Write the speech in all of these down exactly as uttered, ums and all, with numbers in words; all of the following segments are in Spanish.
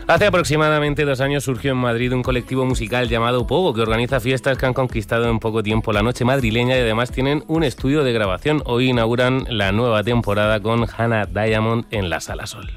Hace aproximadamente dos años surgió en Madrid un colectivo musical llamado Pogo, que organiza fiestas que han conquistado en poco tiempo la noche madrileña y además tienen un estudio de grabación. Hoy inauguran la nueva temporada con Hannah Diamond en la Sala Sol.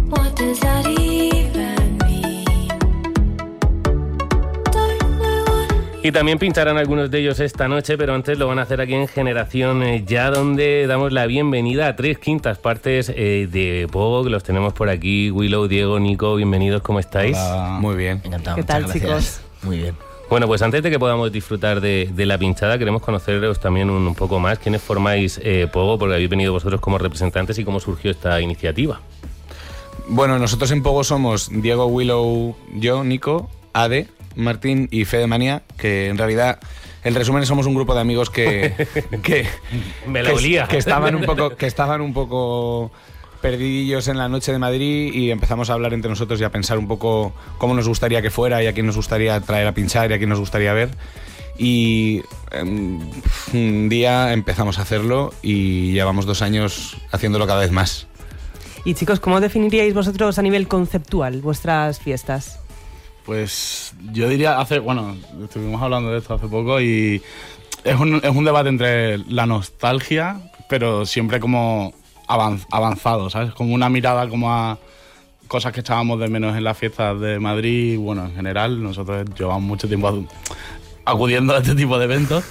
Y también pincharán algunos de ellos esta noche, pero antes lo van a hacer aquí en Generación Ya, donde damos la bienvenida a tres quintas partes eh, de Pogo, que los tenemos por aquí. Willow, Diego, Nico, bienvenidos, ¿cómo estáis? Hola. Muy bien. Encantado. ¿Qué tal, Muchas chicos? Muy bien. Bueno, pues antes de que podamos disfrutar de, de la pinchada, queremos conoceros también un, un poco más. ¿Quiénes formáis eh, Pogo? Porque habéis venido vosotros como representantes y cómo surgió esta iniciativa. Bueno, nosotros en Pogo somos Diego, Willow, yo, Nico, Ade, Martín y Fede Manía, que en realidad, el resumen, somos un grupo de amigos que que, Me la que, olía. que estaban un poco que estaban un poco perdidillos en la noche de Madrid y empezamos a hablar entre nosotros y a pensar un poco cómo nos gustaría que fuera y a quién nos gustaría traer a pinchar y a quién nos gustaría ver. Y um, un día empezamos a hacerlo y llevamos dos años haciéndolo cada vez más. Y chicos, ¿cómo definiríais vosotros a nivel conceptual vuestras fiestas? Pues yo diría, hace, bueno, estuvimos hablando de esto hace poco y es un, es un debate entre la nostalgia, pero siempre como avanz, avanzado, ¿sabes? Como una mirada como a cosas que echábamos de menos en las fiestas de Madrid. Bueno, en general, nosotros llevamos mucho tiempo acudiendo a este tipo de eventos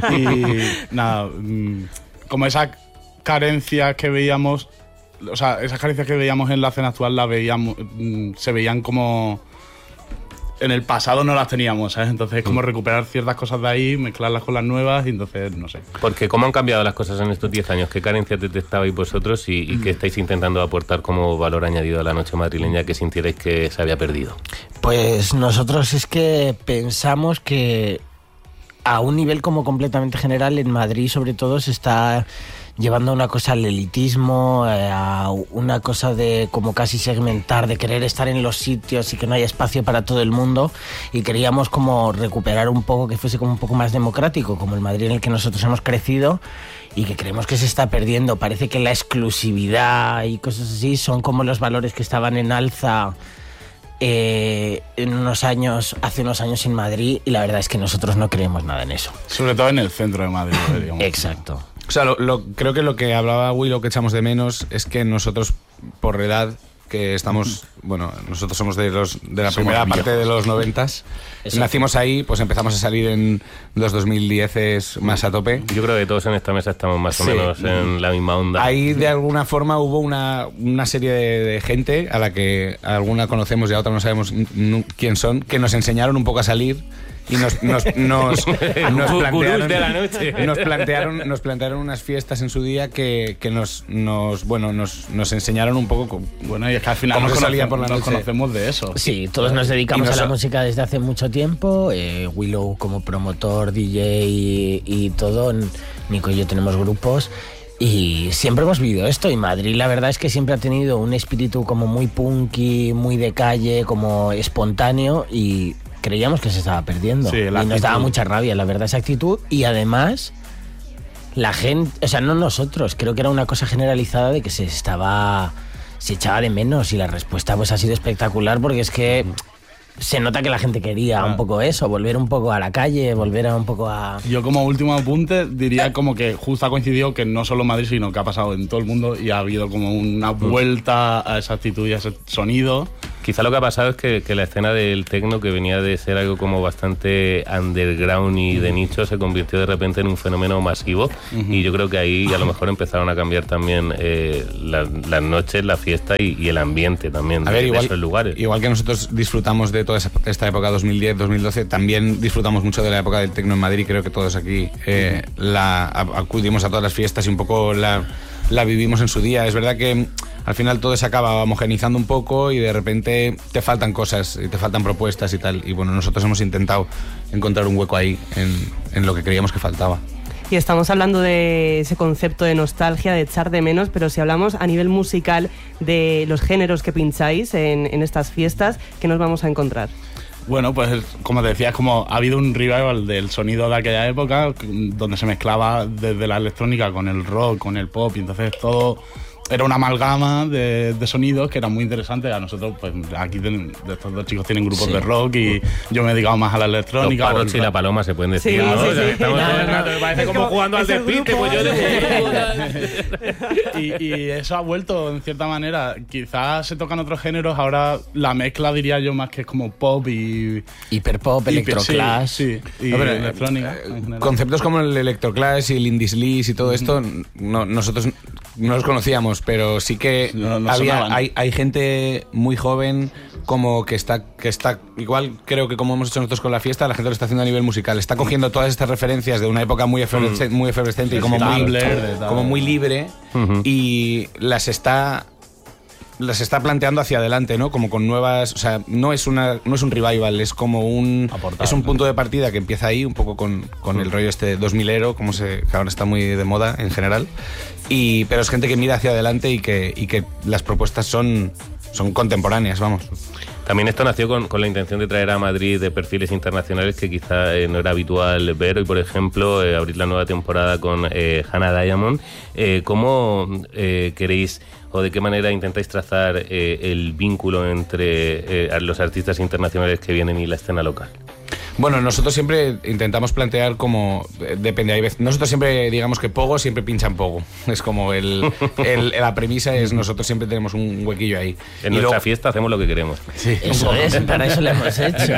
y nada, como esas carencias que veíamos, o sea, esas carencias que veíamos en la escena actual las veíamos, se veían como en el pasado no las teníamos, ¿sabes? Entonces es como recuperar ciertas cosas de ahí, mezclarlas con las nuevas y entonces, no sé. Porque ¿cómo han cambiado las cosas en estos diez años? ¿Qué carencias detectabais vosotros y, y qué estáis intentando aportar como valor añadido a la noche madrileña que sintierais que se había perdido? Pues nosotros es que pensamos que a un nivel como completamente general en Madrid sobre todo se está llevando una cosa al elitismo, eh, a una cosa de como casi segmentar, de querer estar en los sitios y que no haya espacio para todo el mundo, y queríamos como recuperar un poco, que fuese como un poco más democrático, como el Madrid en el que nosotros hemos crecido y que creemos que se está perdiendo. Parece que la exclusividad y cosas así son como los valores que estaban en alza Eh, en unos años, hace unos años en Madrid, y la verdad es que nosotros no creemos nada en eso. Sobre todo en el centro de Madrid, digamos. Exacto. O sea, lo, lo, creo que lo que hablaba Willow que echamos de menos es que nosotros, por edad, que estamos, bueno, nosotros somos de los de la Somos primera viejos. parte de los noventas, Exacto. nacimos ahí, pues empezamos a salir en los dos mil diez más a tope. Yo creo que todos en esta mesa estamos más o Sí. menos en la misma onda. Ahí de alguna forma hubo una, una serie de, de gente a la que a alguna conocemos y a otra no sabemos n- quién son, que nos enseñaron un poco a salir y nos nos nos, nos Gurús plantearon de la noche. nos plantearon nos plantearon unas fiestas en su día que, que nos nos bueno nos, nos enseñaron un poco con, Bueno, y es que al final ¿Cómo nos, se salía conocemos, por la nos noche? conocemos de eso. Sí, todos nos dedicamos Y nos- a la música desde hace mucho tiempo. eh, Willow como promotor, D J y, y todo. Nico y yo tenemos grupos y siempre hemos vivido esto. Y Madrid, la verdad es que siempre ha tenido un espíritu como muy punky, muy de calle, como espontáneo, y creíamos que se estaba perdiendo. Sí, y la nos daba actitud. mucha rabia, la verdad, esa actitud. Y además, la gente, o sea, no nosotros, creo que era una cosa generalizada de que se estaba, se echaba de menos, y la respuesta pues ha sido espectacular, porque es que se nota que la gente quería un poco eso, volver un poco a la calle, volver a un poco a... Yo como último apunte diría como que justo ha coincidido que no solo en Madrid, sino que ha pasado en todo el mundo y ha habido como una vuelta a esa actitud y a ese sonido. Quizá lo que ha pasado es que, que la escena del techno, que venía de ser algo como bastante underground y de nicho, se convirtió de repente en un fenómeno masivo. Uh-huh. Y yo creo que ahí a lo mejor empezaron a cambiar también eh, la, las noches, la fiesta y, y el ambiente también de, a ver, igual, de esos lugares. Igual que nosotros disfrutamos de toda esa, esta época dos mil diez dos mil doce, también disfrutamos mucho de la época del techno en Madrid. Creo que todos aquí eh, la, acudimos a todas las fiestas y un poco la, la vivimos en su día. Es verdad que al final todo se acaba homogenizando un poco y de repente te faltan cosas y te faltan propuestas y tal. Y bueno, nosotros hemos intentado encontrar un hueco ahí en, en lo que creíamos que faltaba. Y estamos hablando de ese concepto de nostalgia, de echar de menos, pero si hablamos a nivel musical de los géneros que pincháis en, en estas fiestas, ¿qué nos vamos a encontrar? Bueno, pues como te decía, es como ha habido un revival del sonido de aquella época donde se mezclaba desde la electrónica con el rock, con el pop, y entonces todo era una amalgama de, de sonidos que era muy interesante. A nosotros, pues aquí ten, estos dos chicos tienen grupos sí. de rock y yo me he dedicado más a la electrónica. Los Parrots y la Paloma se pueden decir, Sí, ¿no? sí, O sea, sí. estamos todo el rato, me parece como jugando al despiste, pues yo de y, y eso ha vuelto, en cierta manera. Quizás se tocan otros géneros, ahora la mezcla diría yo más que es como pop y... Hiperpop, y- electroclash. Sí, sí, y A ver, electrónica. eh, en general. Conceptos como el electroclash y el indie sleaze y todo esto, no, nosotros no los conocíamos, pero sí que No- no había, sonaban. hay, hay gente muy joven como que está, que está, igual creo que como hemos hecho nosotros con la fiesta, la gente lo está haciendo a nivel musical, está cogiendo todas estas referencias de una época muy efervescente, muy efervescente y como muy, Tumblr, de tal. como muy libre Ujú. y las está las está planteando hacia adelante, ¿no? Como con nuevas, o sea, no es una no es un revival, es como un Aportar, es un ¿no? punto de partida que empieza ahí un poco con, con el rollo este dos milero, como se que ahora está muy de moda en general. Y pero es gente que mira hacia adelante y que y que las propuestas son son contemporáneas, vamos. También esto nació con, con la intención de traer a Madrid de perfiles internacionales que quizá eh, no era habitual ver. Hoy, por ejemplo, eh, abrir la nueva temporada con eh, Hannah Diamond. Eh, ¿Cómo eh, queréis o de qué manera intentáis trazar eh, el vínculo entre eh, los artistas internacionales que vienen y la escena local? Bueno, nosotros siempre intentamos plantear como eh, depende, hay veces, nosotros siempre digamos que Pogo siempre pinchan Pogo. Es como el, el- la premisa es nosotros siempre tenemos un huequillo ahí. En Y nuestra luego- fiesta hacemos lo que queremos. Eso es, para eso lo hemos hecho.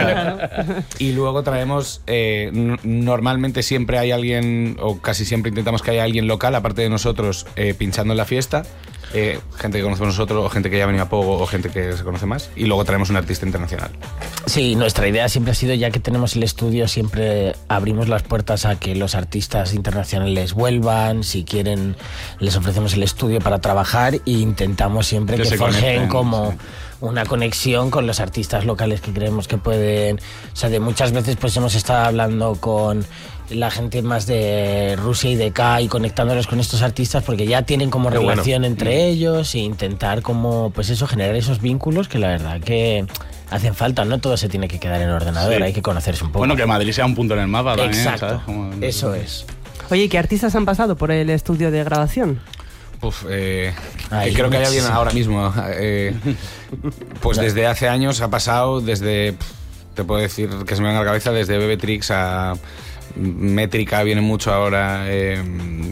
Y luego traemos, eh, n- normalmente siempre hay alguien, o casi siempre intentamos que haya alguien local, aparte de nosotros, eh, pinchando en la fiesta. Eh, gente que conocemos nosotros, o gente que ya ha venido a Pogo, o gente que se conoce más. Y luego traemos un artista internacional. Sí, nuestra idea siempre ha sido, ya que tenemos el estudio, siempre abrimos las puertas a que los artistas internacionales vuelvan. Si quieren, les ofrecemos el estudio para trabajar e intentamos siempre Que que, se forjen conecten, como sí. una conexión con los artistas locales que creemos que pueden. O sea, de muchas veces pues hemos estado hablando con la gente más de Rusia y de acá y conectándolos con estos artistas porque ya tienen como Qué bueno. relación entre ellos e intentar como, pues eso, generar esos vínculos que la verdad que hacen falta. No todo se tiene que quedar en el ordenador, Sí. hay que conocerse un poco. Bueno, que Madrid sea un punto en el mapa también, Exacto, ¿sabes? Como- eso es. Oye, ¿qué artistas han pasado por el estudio de grabación? Uf, eh, Ay, que creo que hay alguien muchísimo. ahora mismo. eh, pues desde hace años ha pasado, desde, pf, te puedo decir que se me venga a la cabeza, desde Bebetrix a Métrica, viene mucho ahora. Eh,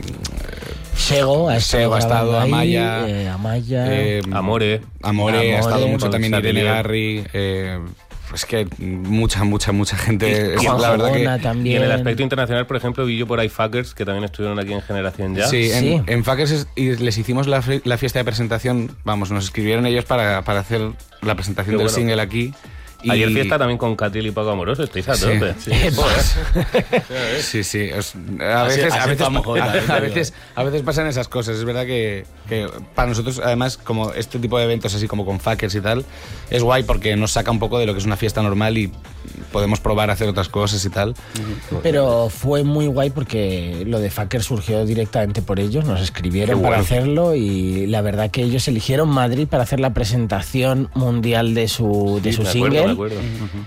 Sego ha Sego ha estado, grabando ahí, Amaya, eh, Amaya. eh, Amore. Amore, ha estado Amore, mucho también González. Irene Garri. Eh, es que mucha, mucha, mucha gente. Es Juan la verdad que. Jogona Y también. en el aspecto internacional, por ejemplo, vi yo por ahí Fuckers, que también estuvieron aquí en Generación Ya. Sí, Sí. en, en Fuckers es- y les hicimos la, fri- la fiesta de presentación. Vamos, nos escribieron ellos para, para hacer la presentación Qué del bueno. single aquí. Y- Ayer fiesta también con Catriel y Paco Amoroso, estáis a Sí. tope. Eh, pues, Sí, sí. os- a, Así- veces, así a, veces, estamos, joder, a, te digo. veces, a veces pasan esas cosas. Es verdad que, que para nosotros, además, como este tipo de eventos, así como con fuckers y tal, es guay porque nos saca un poco de lo que es una fiesta normal y podemos probar a hacer otras cosas y tal. pero fue muy guay porque lo de Fucker surgió directamente por ellos, nos escribieron Qué para bueno. hacerlo y la verdad que ellos eligieron Madrid para hacer la presentación mundial de su, de Sí, su me single. acuerdo, me acuerdo.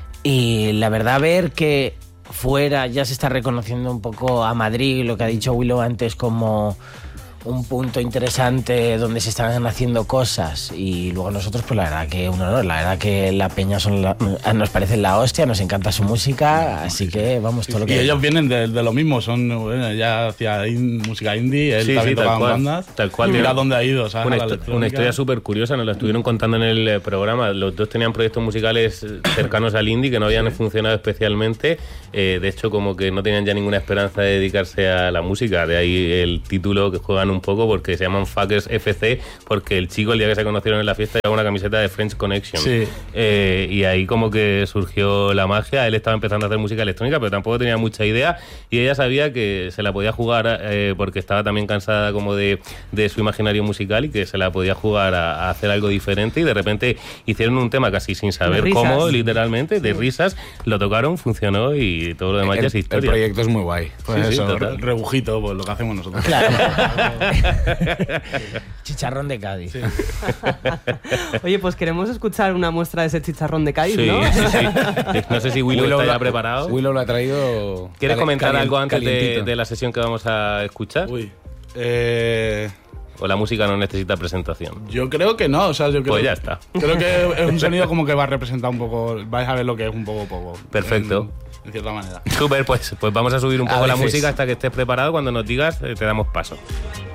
Y la verdad, ver que fuera ya se está reconociendo un poco a Madrid, lo que ha dicho Willow antes, como un punto interesante donde se están haciendo cosas. Y luego nosotros, pues la verdad que un honor, la verdad que la Peña son la- nos parece la hostia, nos encanta su música, así que vamos, todo lo Y que... ellos vienen de, de lo mismo, son bueno, ya hacia in- música indie, él Sí, también sí, tal tocaba en cual, bandas. tal cual. Y mira Mira, dónde ha ido, ¿sabes? Una, A la histo- electrónica. una historia súper curiosa, nos la estuvieron contando en el eh, programa. Los dos tenían proyectos musicales eh, cercanos al indie que no habían funcionado especialmente. Eh, de hecho, como que no tenían ya ninguna esperanza de dedicarse a la música. De ahí el título que juegan un poco porque se llaman Fuckers F C, porque el chico el día que se conocieron en la fiesta llevaba una camiseta de French Connection. Sí. Eh, y ahí como que surgió la magia. Él estaba empezando a hacer música electrónica, pero tampoco tenía mucha idea. Y ella sabía que se la podía jugar eh, porque estaba también cansada como de, de su imaginario musical y que se la podía jugar a, a hacer algo diferente. Y de repente hicieron un tema casi sin saber risas. cómo, literalmente, de risas. Lo tocaron, funcionó y todo lo demás ya es El, el historia. proyecto es muy guay. Pues Sí, sí, eso, total. re- rebujito, pues lo que hacemos nosotros. Claro. Chicharrón de Cádiz. Oye, pues queremos escuchar una muestra de ese chicharrón de Cádiz, Sí, ¿no? sí, sí. No sé si Willow, está ya lo- preparado. Willow lo ha traído. ¿Quieres cali- comentar calien- algo antes de, calientito. de la sesión que vamos a escuchar? Uy. Eh, ¿O la música no necesita presentación? Yo creo que no, o sea, yo creo, Pues ya está. Creo que es un sonido como que va a representar un poco, vais a ver lo que es un poco poco. Perfecto. En, en cierta manera. Súper, pues, pues vamos a subir un A poco la veces. música hasta que estés preparado. Cuando nos digas, eh, te damos paso.